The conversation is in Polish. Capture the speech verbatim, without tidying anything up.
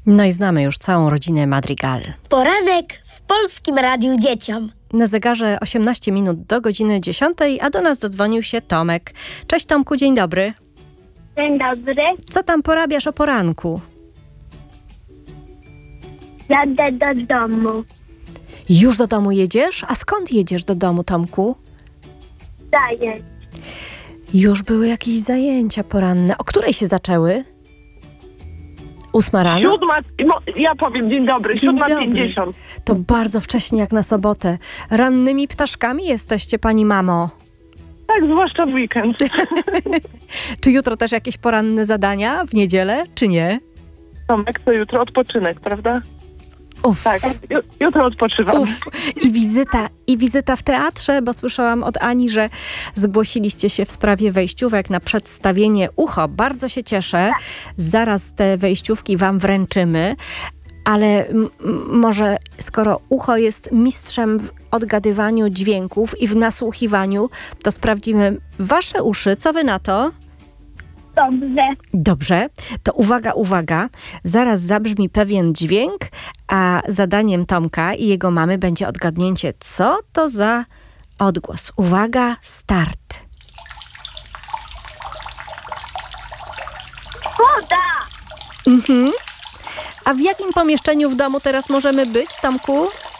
No i znamy już całą rodzinę Madrigal. Poranek w Polskim Radiu Dzieciom. Na zegarze osiemnaście minut do godziny dziesiątej, a do nas dodzwonił się Tomek. Cześć Tomku, dzień dobry. Dzień dobry. Co tam porabiasz o poranku? Jadę do domu. Już do domu jedziesz? A skąd jedziesz do domu, Tomku? Zajęć. Już były jakieś zajęcia poranne. O której się zaczęły? Ósma rano? Siódma, no, ja powiem dzień dobry, Dzień siódma dobry. pięćdziesiąt. To bardzo wcześnie jak na sobotę. Rannymi ptaszkami jesteście, pani mamo. Tak, zwłaszcza w weekend. Czy jutro też jakieś poranne zadania w niedzielę, czy nie? Tomek, to jutro odpoczynek, prawda? Uf. Tak, ju, jutro odpoczywam. Uf. I wizyta, i wizyta w teatrze, bo słyszałam od Ani, że zgłosiliście się w sprawie wejściówek na przedstawienie Ucho. Bardzo się cieszę. Zaraz te wejściówki wam wręczymy. Ale m- m- może skoro Ucho jest mistrzem w odgadywaniu dźwięków i w nasłuchiwaniu, to sprawdzimy wasze uszy. Co wy na to? Dobrze. Dobrze, to uwaga, uwaga. Zaraz zabrzmi pewien dźwięk, a zadaniem Tomka i jego mamy będzie odgadnięcie, co to za odgłos. Uwaga, start. Woda. Mhm. A w jakim pomieszczeniu w domu teraz możemy być, Tomku?